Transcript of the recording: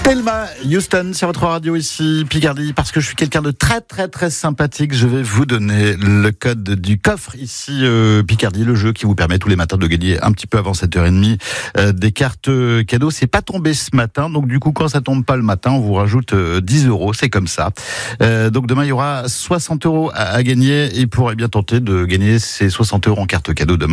Thelma Houston sur votre radio ici, Picardie, parce que je suis quelqu'un de très très très sympathique. Je vais vous donner le code du coffre ici, Picardie, le jeu qui vous permet tous les matins de gagner un petit peu avant 7h30 des cartes cadeaux. C'est pas tombé ce matin, donc du coup quand ça tombe pas le matin, on vous rajoute 10 euros, c'est comme ça. Donc demain il y aura 60 euros à gagner et vous pourrez bien tenter de gagner ces 60 euros en carte cadeau demain.